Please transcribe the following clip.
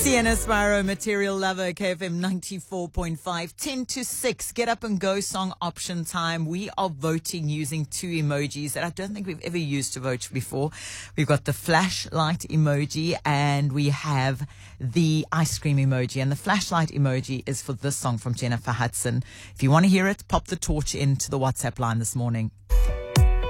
Sienna Spyro, Material Lover, KFM 94.5, 10 to 6, Get Up and Go song option time. We are voting using two emojis that I don't think we've ever used to vote before. We've got the flashlight emoji and we have the ice cream emoji. And the flashlight emoji is for this song from Jennifer Hudson. If you want to hear it, pop the torch into the WhatsApp line this morning.